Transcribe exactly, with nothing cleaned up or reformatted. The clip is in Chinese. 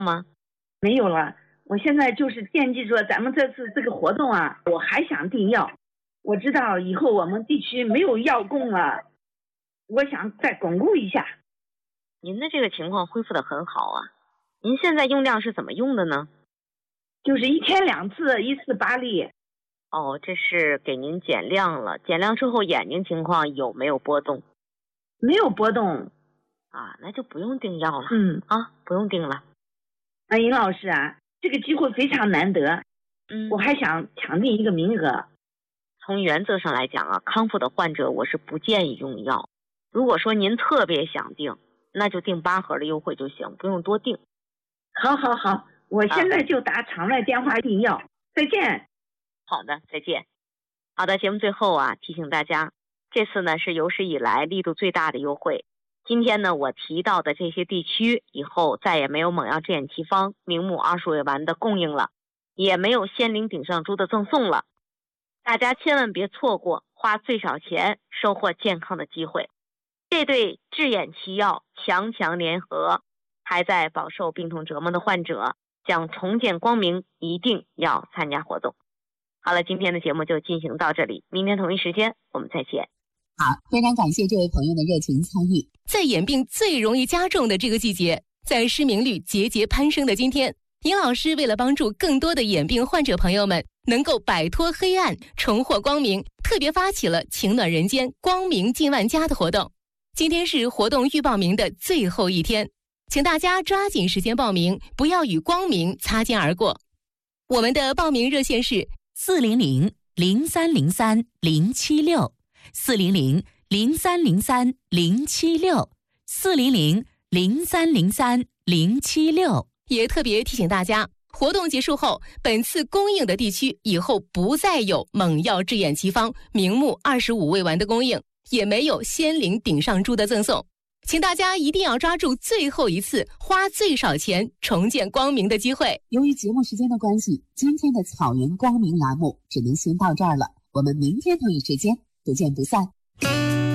吗？ 没有了，我现在就是惦记着咱们这次这个活动啊，我还想订药。我知道以后我们地区没有药供了，我想再巩固一下。 您的这个情况恢复得很好啊，您现在用量是怎么用的呢？ 就是一天两次，一次八粒。 哦，这是给您减量了，减量之后眼睛情况有没有波动？ 没有波动啊，那就不用订药了。 嗯啊，不用订了。 啊，尹老师啊，这个机会非常难得， 嗯， 我还想抢订一个名额。 从原则上来讲啊，康复的患者我是不建议用药。如果说您特别想订，那就订八盒的优惠就行，不用多订。 好好好，我现在就打场外电话订药。再见。 好的，再见。好的，节目最后啊，提醒大家，这次呢是有史以来力度最大的优惠。今天呢，我提到的这些地区以后再也没有猛药制眼奇方、明目二十味丸的供应了，也没有仙灵顶上珠的赠送了。大家千万别错过花最少钱收获健康的机会。这对治眼奇药强强联合，还在饱受病痛折磨的患者想重见光明，一定要参加活动。好了，今天的节目就进行到这里，明天同一时间我们再见。 好，非常感谢这位朋友的热情参与。 在眼病最容易加重的这个季节，在失明率节节攀升的今天，尹老师为了帮助更多的眼病患者朋友们能够摆脱黑暗，重获光明，特别发起了情暖人间光明近万家的活动。今天是活动预报名的最后一天，请大家抓紧时间报名，不要与光明擦肩而过。我们的报名热线是四零零零三零三零七六，四零零零三零三零七六，四零零零三零三零七六。 也特别提醒大家，活动结束后，本次供应的地区以后不再有猛药治眼奇方、明目二十五味丸的供应，也没有仙灵顶上珠的赠送。请大家一定要抓住最后一次花最少钱重见光明的机会。 由于节目时间的关系，今天的草原光明栏目只能先到这儿了，我们明天同一时间不见不散。